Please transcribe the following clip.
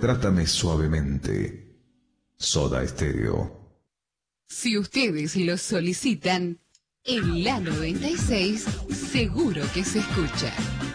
Trátame suavemente. Soda Stereo. Si ustedes lo solicitan, en la 96 seguro que se escucha.